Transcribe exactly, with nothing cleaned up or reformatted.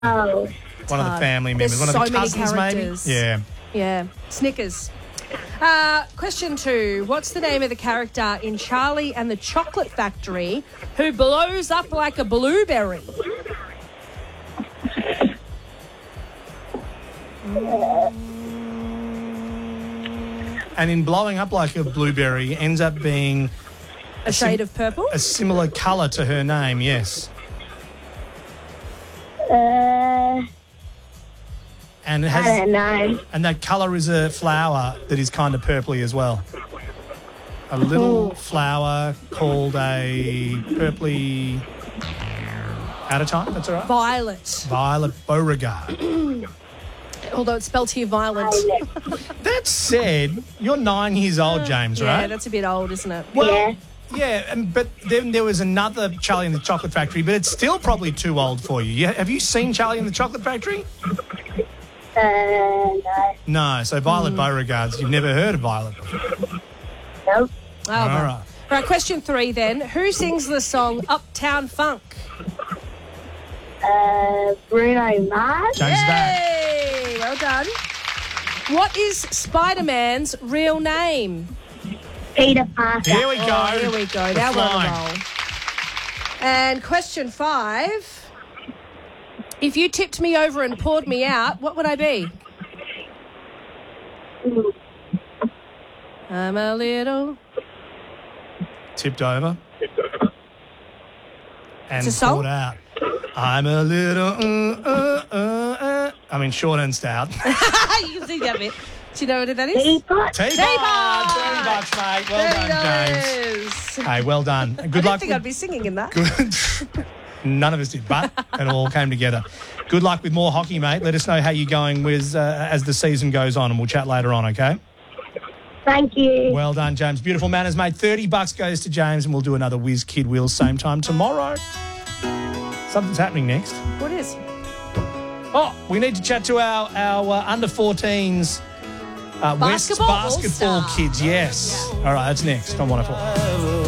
Oh. One of the hard. family members. There's One of so the many cousins, characters. maybe? Yeah. Yeah. Snickers. Uh, question two. What's the name of the character in Charlie and the Chocolate Factory who blows up like a blueberry? And in blowing up like a blueberry ends up being A shade of purple? a similar colour to her name, yes. Uh, And it I has, don't know. and that colour is a flower that is kind of purpley as well. A little flower called a purpley. Out of time, that's all right. Violet. Violet Beauregard. Although it's spelled here violent. That said, you're nine years old, James, Yeah, right? that's a bit old, isn't it? Well, Yeah. yeah, and, but then there was another Charlie and the Chocolate Factory, but it's still probably too old for you. Yeah, have you seen Charlie and the Chocolate Factory? Uh, no. No, so Violet Beauregards, you've never heard of Violet before. Nope. Oh, All well. right. Right, question three then. Who sings the song Uptown Funk? Uh, Bruno Mars. James is back. Hey, well done. What is Spider-Man's real name? Peter Parker. Here we go. Oh, here we go. We're Now we're on flying. a roll. And question five. If you tipped me over and poured me out, what would I be? Mm. I'm a little... Tipped over. And It's a song? poured out. I'm a little, uh, uh, uh, uh. I mean, short and stout. you can see that bit. Do you know what that is? Teapot. Teapot. Teapot. thirty bucks, mate. Well done, James. James. Hey, well done. Good I didn't luck. think with- I'd be singing in that. Good. None of us did, but it all came together. Good luck with more hockey, mate. Let us know how you're going with uh, as the season goes on, and we'll chat later on, okay? Thank you. Well done, James. Beautiful manners, mate. thirty bucks goes to James, and we'll do another Whiz Kid Wheels same time tomorrow. Something's happening next. What is? Oh, we need to chat to our, our uh, under fourteens uh, West Basketball basketball All-Star. kids. Yes. All right, that's next on one oh four.